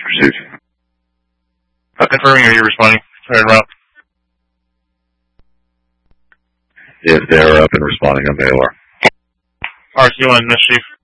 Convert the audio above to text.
Received. Confirming, are you responding? Sorry, Rob. If they're up and responding on the AOR. RC1, Chief.